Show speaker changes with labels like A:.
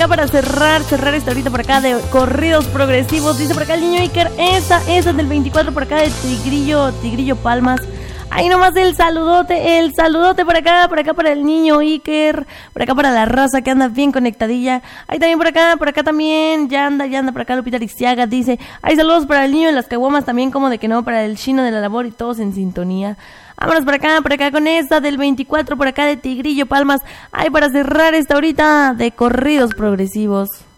A: acá para cerrar esta horita por acá de corridos progresivos. Dice por acá el niño Iker, esa del 24 por acá de Tigrillo Palmas. Ahí nomás el saludote por acá para el niño Iker, por acá para la raza que anda bien conectadilla. Ahí también por acá también, ya anda por acá Lupita Aristiaga, dice, hay saludos para el niño de las caguamas también, como de que no, para el chino de la labor y todos en sintonía. Vámonos por acá con esta del 24 por acá de Tigrillo Palmas, ahí para cerrar esta horita de corridos progresivos.